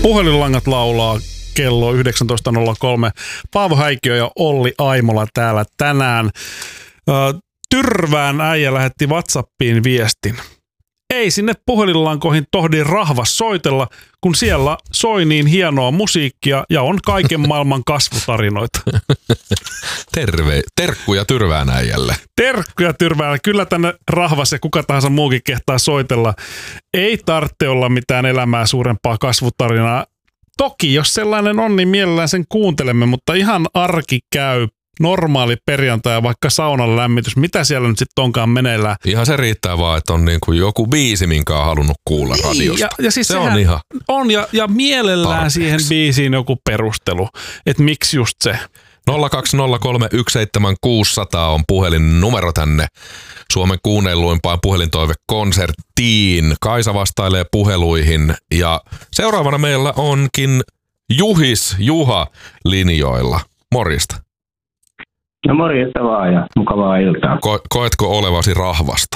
Puhelinlangat laulaa kello 19.03. Paavo Häikiö ja Olli Aimola täällä tänään. Tyrvään äijä lähetti WhatsAppiin viestin. Ei sinne puhelinlankoihin tohdi rahvas soitella, kun siellä soi niin hienoa musiikkia ja on kaiken maailman kasvutarinoita. Terkkuja Tyrvään äijälle. Terkkuja Tyrvään. Kyllä tänne rahvas ja kuka tahansa muukin kehtaa soitella. Ei tarvitse olla mitään elämää suurempaa kasvutarinaa. Toki, jos sellainen on, niin mielellään sen kuuntelemme, mutta ihan arki käy. Normaali perjantai ja vaikka saunan lämmitys. Mitä siellä nyt sitten onkaan meneillään? Ihan se riittää vaan, että on niin kuin joku biisi, minkä on halunnut kuulla radiosta. Ja siis se on ihan on ja mielellään tarpeeksi. Siihen biisiin joku perustelu, että miksi just se. 020317600 on puhelinnumero tänne Suomen kuunnelluimpaan puhelintoivekonserttiin. Kaisa vastailee puheluihin ja seuraavana meillä onkin Juha linjoilla. Morjesta. No morjesta vaan ja mukavaa iltaa. Koetko olevasi rahvasta?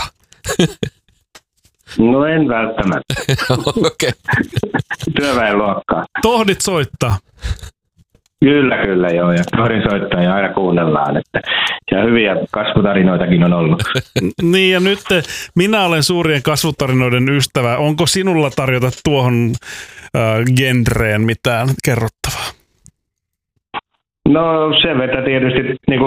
No en välttämättä. Okay. Työväenluokkaa. Tohdit soittaa. Kyllä joo ja tohdin soittaa ja aina kuunnellaan. Että ja hyviä kasvutarinoitakin on ollut. Niin ja nyt minä olen suurien kasvutarinoiden ystävä. Onko sinulla tarjota tuohon genreen mitään kerrottavaa? No se vetä tietysti, niin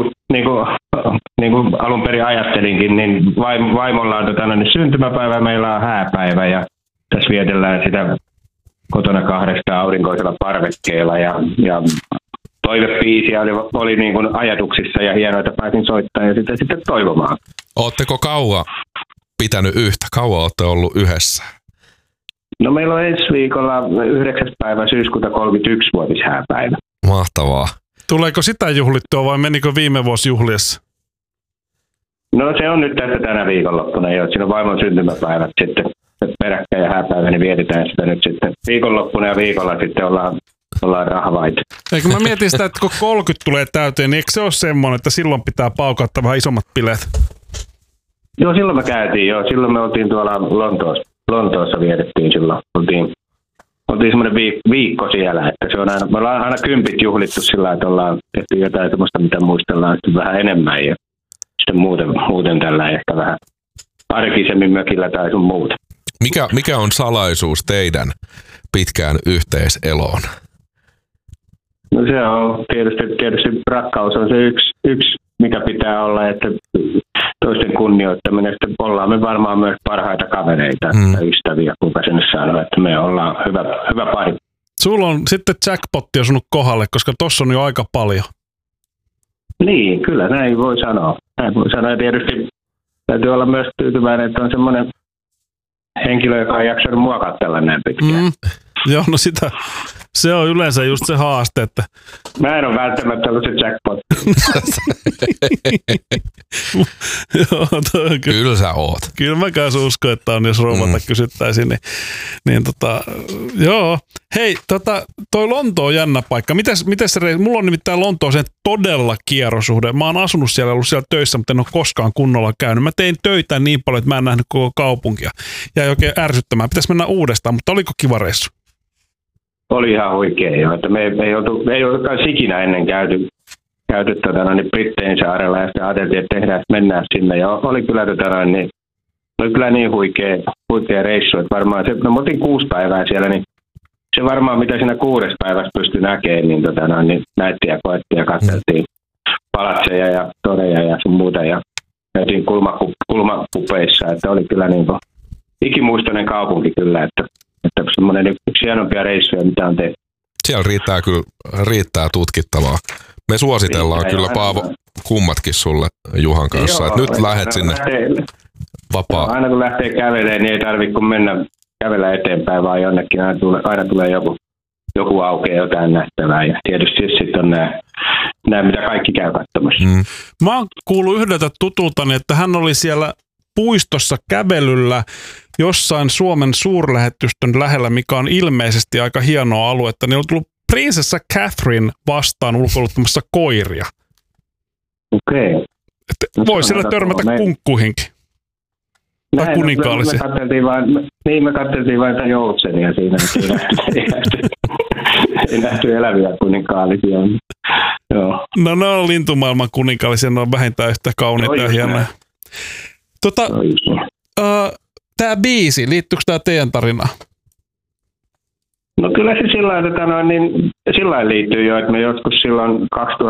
kuin alun perin ajattelinkin, niin vaimolla on syntymäpäivä, meillä on hääpäivä ja tässä vietellään sitä kotona 8 aurinkoisella parvekkeella ja toivebiisiä oli niin kuin ajatuksissa ja hienoa, että pääsin soittamaan ja sitä sitten toivomaan. Ootteko kauan pitänyt yhtä? Kauan ootte ollut yhdessä? No meillä on ensi viikolla 9. päivä syyskuuta 31-vuotishääpäivä. Mahtavaa. Tuleeko sitä juhlittua vai menikö viime vuosi juhliessa? No se on nyt tässä tänä viikonloppuna jo. Siinä on vaimon syntymäpäivät sitten peräkkäin ja hääpäivä, niin vietetään sitä nyt sitten viikonloppuna ja viikolla sitten ollaan rahvaita. Eikö mä mietin sitä, että kun 30 tulee täyteen, niin eikö se ole semmoinen, että silloin pitää paukauttaa vähän isommat bileet? Joo, silloin me käytiin jo. Silloin me oltiin tuolla Lontoossa vietettiin silloin. Oltiin semmoinen viikko siellä, että se on me ollaan aina 10 juhlittu sillä, että ollaan tehty jotain semmoista, mitä muistellaan sitten vähän enemmän ja sitten muuten tällä ehkä vähän arkisemmin mökillä tai sun muuta. Mikä on salaisuus teidän pitkään yhteiseloon? No se on tietysti rakkaus on se yksi mikä pitää olla, että toisten kunnioittaminen, että ollaan me varmaan myös parhaita kavereita ja ystäviä, kuinka sen sanoo, että me ollaan hyvä pari. Sulla on sitten jackpotti osunut kohdalle, koska tossa on jo aika paljon. Niin, kyllä näin voi sanoa. Ja tietysti täytyy olla myös tyytyväinen, että on semmoinen henkilö, joka on jaksanut mua katsella näin pitkään. Joo, no se on yleensä just se haaste, että... Mä en ole välttämättä ollut se jackpot. Joo, kyllä sä oot. Kyllä mä kanssa uskon, että on, jos rouvalta kysyttäisiin. Joo. Hei, toi Lonto on jännä paikka. Mites mulla on nimittäin Lontooseen todella kierrosuhde. Mä oon asunut siellä, ollut siellä töissä, mutta en ole koskaan kunnolla käynyt. Mä tein töitä niin paljon, että mä en nähnyt koko kaupunkia. Jäi oikein ärsyttämään. Pitäisi mennä uudestaan, mutta oliko kiva reissu? Oli ihan huikea jo, että me ei oltukaan ikinä ennen käyty Brittein saarella ja sitten ajateltiin, että tehdään, että mennään sinne ja oli kyllä niin huikea reissu, että varmaan se, no me oltiin 6 päivää siellä, niin se varmaan mitä siinä 6 päivässä pystyi näkemään, niin näytti ja koettiin ja katseltiin palatseja ja todeja ja sun muuta ja käytiin kulmakupeissa, että oli kyllä niin kuin ikimuistoinen kaupunki kyllä, että semmoinen yksi hienompia reissuja, mitä on tehty. Siellä riittää tutkittavaa. Me suositellaan kyllä, Paavo, kummatkin sulle Juhan kanssa, että nyt lähdet sinne vapaa. Aina kun lähtee kävelemään, niin ei tarvitse kun mennä kävellä eteenpäin, vaan jonnekin aina tulee joku aukeaa jotain nähtävää. Ja tietysti sitten on nämä mitä kaikki käy katsomassa. Mä oon kuullut yhdeltä tutultani, että hän oli siellä puistossa kävelyllä jossain Suomen suurlähetystön lähellä, mikä on ilmeisesti aika hienoa aluetta, niin on tullut prinsessa Catherine vastaan ulkoiluttamassa koiria. Okei. Voi siellä törmätä kunkkuihinkin. Tai kuninkaallisia. Me katseltiin vain tämän Joutsenia siinä. Ei nähty eläviä kuninkaallisia. Joo. No ne on lintumaailman kuninkaallisia, ne on vähintään yhtä kauniita ja hienoja. Tämä biisi, liittyykö tämä teidän tarinaan? No kyllä se sillä liittyy jo, että me joskus silloin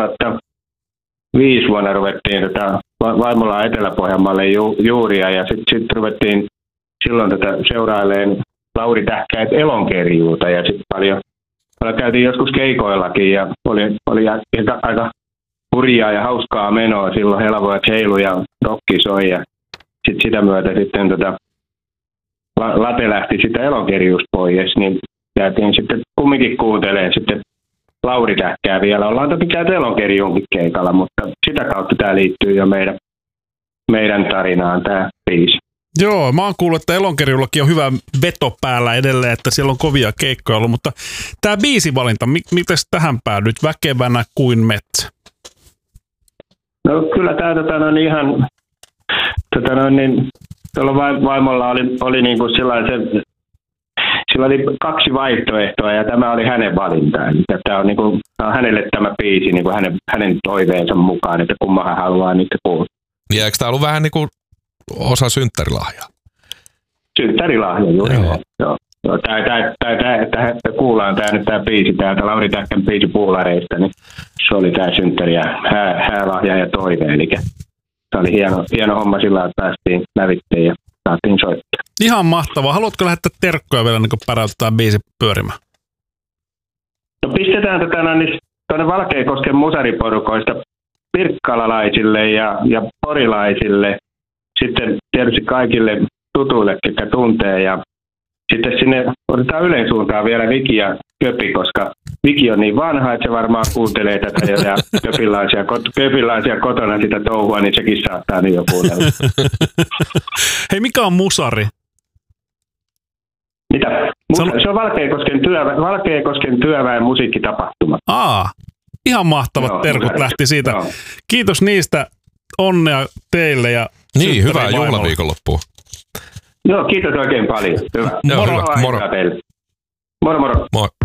2005 vuonna ruvettiin vaimolla Etelä-Pohjanmaalle juuria ja sitten ruvettiin silloin seurailemaan Lauri Tähkäät elonkerjuuta ja sitten paljon käytiin joskus keikoillakin ja oli aika hurjaa ja hauskaa menoa silloin, helavoit heilu ja rokki soi ja sitten sitä myötä sitten late lähti sitä elonkerjuusta pois, niin käytiin sitten kumminkin kuuntelemaan sitten Lauri Tähkää vielä. Ollaan toki käyty elonkerjuunkin keikalla, mutta sitä kautta tämä liittyy jo meidän tarinaan tämä biisi. Joo, mä oon kuullut, että elonkerjuullakin on hyvä veto päällä edelleen, että siellä on kovia keikkoja ollut, mutta tämä biisivalinta, miten tähän päädyt väkevänä kuin metsä? No kyllä tämä ihan tuolla vaimolla oli niin kuin sellainen, sillä oli 2 vaihtoehtoa ja tämä oli hänen valinta. Tämä on, niin kuin, hänelle tämä biisi niin kuin hänen toiveensa mukaan, että kumman hän haluaa niitä kuulla. Ja eikö tämä ollut vähän niin kuin osa synttärilahjaa? Synttärilahja, juuri. Joo. Kuullaan tämä biisi täältä Lauri Tähkän biisi Puulareista, niin se oli tämä synttäri ja häälahja ja toive. Eli se oli hieno homma sillä, että päästiin lävitteen ja saatiin soittaa. Ihan mahtavaa. Haluatko lähettää terkkoja vielä, niin kun päräytetään biisi pyörimään? No pistetään tuonne Valkeakosken musariporukoista pirkkalalaisille ja porilaisille. Sitten tietysti kaikille tutuille, ketkä tuntee. Ja sitten sinne otetaan Ylen suuntaan vielä Viki ja Köpi, koska Viki on niin vanha, että se varmaan kuuntelee tätä ja köpilaisia kotona sitä touhua, niin sekin saattaa niin jo kuunnella. Hei, mikä on musari? Mitä? Se on Valkeakosken työväen musiikkitapahtuma. Ihan mahtavat terkut lähti siitä. Joo. Kiitos niistä. Onnea teille ja niin, hyvää juhlaviikonloppua. Joo, kiitos oikein paljon. Hyvä. Moro. Moro. Moi.